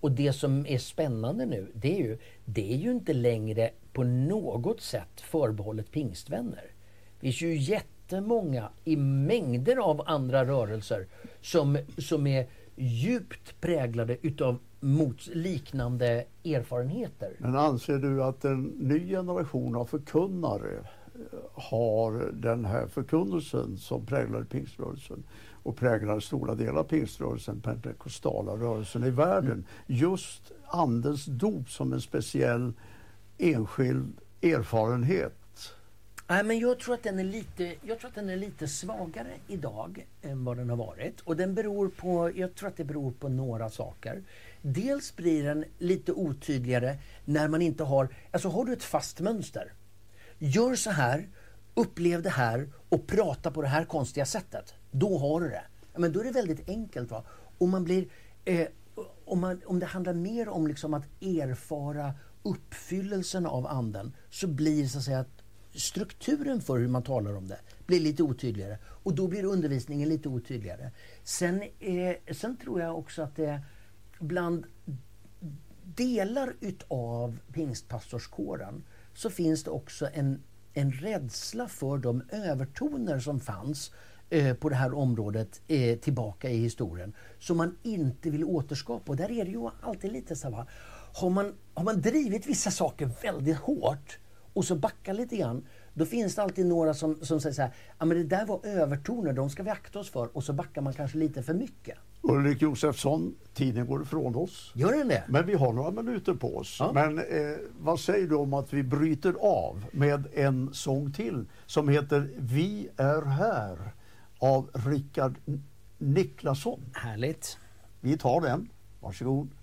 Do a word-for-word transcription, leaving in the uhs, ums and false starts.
Och det som är spännande nu, det är ju, det är ju inte längre på något sätt förbehållet pingstvänner. Det är ju jättemånga i mängder av andra rörelser som, som är djupt präglade utav mot liknande erfarenheter. Men anser du att en ny generation av förkunnare har den här förkunnelsen som präglar pingströrelsen och präglar stora delar av pingströrelsen, pentekostala rörelsen i världen, mm. just andens dop som en speciell enskild erfarenhet? Nej, men jag tror att den är lite, jag tror att den är lite svagare idag än vad den har varit. Och den beror på, jag tror att det beror på några saker. Dels blir den lite otydligare när man inte har, alltså har du ett fast mönster. Gör så här, upplev det här och prata på det här konstiga sättet. Då har du det. Ja, men då är det väldigt enkelt. Va? Och man blir, eh, om, man, om det handlar mer om liksom att erfara uppfyllelsen av anden, så blir så att säga att strukturen för hur man talar om det blir lite otydligare. Och då blir undervisningen lite otydligare. Sen, eh, sen tror jag också att det bland delar utav pingstpastorskåren så finns det också en, en rädsla för de övertoner som fanns eh, på det här området eh, tillbaka i historien som man inte vill återskapa. Och där är det ju alltid lite så här, har man, har man drivit vissa saker väldigt hårt och så backar lite grann, då finns det alltid några som, som säger så här, ja men det där var övertoner, de ska vi akta oss för, och så backar man kanske lite för mycket. Ulrik Josefsson, tiden går ifrån oss. Gör den det? Men vi har några minuter på oss. Ja. Men eh, vad säger du om att vi bryter av med en sång till som heter Vi är här av Rickard Niklasson? Härligt. Vi tar den. Varsågod.